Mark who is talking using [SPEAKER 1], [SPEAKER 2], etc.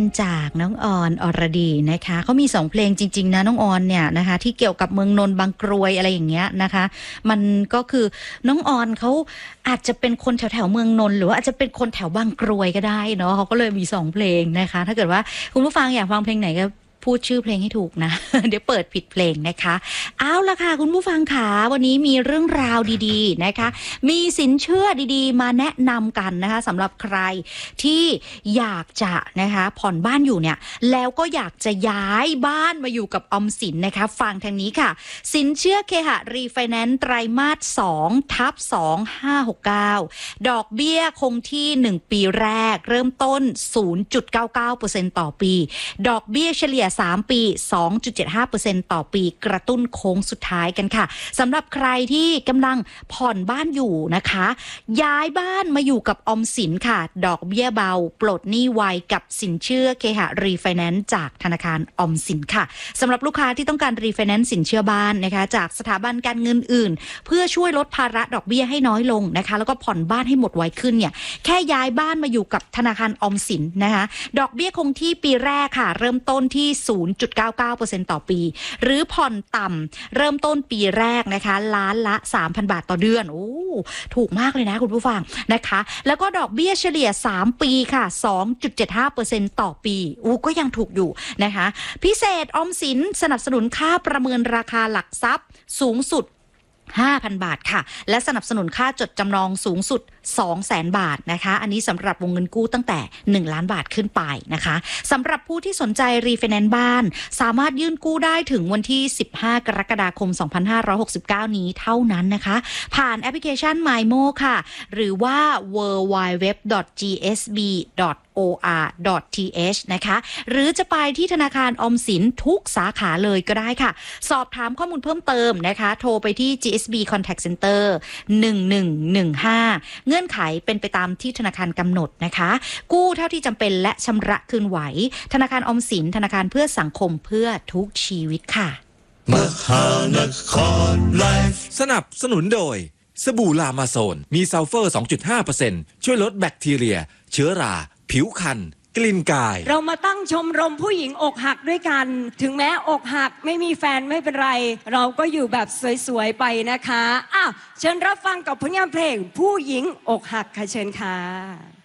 [SPEAKER 1] จากน้องออนอรดีนะคะเขามี2เพลงจริงๆนะน้องออนเนี่ยนะคะที่เกี่ยวกับเมืองนนท์บางกรวยอะไรอย่างเงี้ยนะคะมันก็คือน้องออนเขาอาจจะเป็นคนแถวๆเมืองนนท์หรือว่าอาจจะเป็นคนแถวบางกรวยก็ได้เนาะเขาก็เลยมี2เพลงนะคะถ้าเกิดว่าคุณผู้ฟังอยากฟังเพลงไหนก็พูดชื่อเพลงให้ถูกนะ เดี๋ยวเปิดผิดเพลงนะคะเอาละค่ะคุณผู้ฟังค่ะวันนี้มีเรื่องราวดีๆนะคะมีสินเชื่อดีๆมาแนะนำกันนะคะสำหรับใครที่อยากจะนะคะผ่อนบ้านอยู่เนี่ยแล้วก็อยากจะย้ายบ้านมาอยู่กับออมสินนะคะฟังทางนี้ค่ะสินเชื่อเคหะรีไฟแนนซ์ไตรมาส 2/2569 ดอกเบี้ยคงที่1ปีแรกเริ่มต้น 0.99% ต่อปีดอกเบี้ยเฉลี่ย3 ปี 2.75% ต่อปีกระตุ้นโค้งสุดท้ายกันค่ะสำหรับใครที่กำลังผ่อนบ้านอยู่นะคะย้ายบ้านมาอยู่กับออมสินค่ะดอกเบี้ยเบาปลดหนี้ไวกับสินเชื่อเคหะรีไฟแนนซ์จากธนาคารออมสินค่ะสำหรับลูกค้าที่ต้องการรีไฟแนนซ์สินเชื่อบ้านนะคะจากสถาบันการเงินอื่นเพื่อช่วยลดภาระดอกเบี้ยให้น้อยลงนะคะแล้วก็ผ่อนบ้านให้หมดไวขึ้นเนี่ยแค่ย้ายบ้านมาอยู่กับธนาคารออมสินนะคะดอกเบี้ยคงที่ปีแรกค่ะเริ่มต้นที่0.99% ต่อปีหรือผ่อนต่ำเริ่มต้นปีแรกนะคะล้านละ 3,000 บาทต่อเดือนโอ้ถูกมากเลยนะคุณผู้ฟังนะคะแล้วก็ดอกเบี้ยเฉลี่ย3 ปีค่ะ 2.75% ต่อปีก็ยังถูกอยู่นะคะพิเศษออมสินสนับสนุนค่าประเมินราคาหลักทรัพย์สูงสุด5,000 บาทค่ะและสนับสนุนค่าจดจำนองสูงสุด 200,000 บาทนะคะอันนี้สำหรับวงเงินกู้ตั้งแต่1 ล้านบาทขึ้นไปนะคะสำหรับผู้ที่สนใจรีไฟแนนซ์บ้านสามารถยื่นกู้ได้ถึงวันที่15 กรกฎาคม 2569 นี้เท่านั้นนะคะผ่านแอปพลิเคชัน MyMo ค่ะหรือว่า www.gsb.or.th นะคะหรือจะไปที่ธนาคารออมสินทุกสาขาเลยก็ได้ค่ะสอบถามข้อมูลเพิ่มเติมนะคะโทรไปที่ GSB Contact Center 1115เงื่อนไขเป็นไปตามที่ธนาคารกำหนดนะคะกู้เท่าที่จำเป็นและชำระคืนไหวธนาคารออมสินธนาคารเพื่อสังคมเพื่อทุกชีวิตค่ะ
[SPEAKER 2] มหานครไลฟ์สนับสนุนโดยสบู่ลามาโซนมีซัลเฟอร์ 2.5% ช่วยลดแบคทีเรียเชื้อราผิวคันกลิ่นกาย
[SPEAKER 3] เรามาตั้งชมรมผู้หญิงอกหักด้วยกันถึงแม้อกหักไม่มีแฟนไม่เป็นไรเราก็อยู่แบบสวยๆไปนะคะเชิญรับฟังกับผลงานเพลงผู้หญิงอกหักค่ะเชิญค่ะ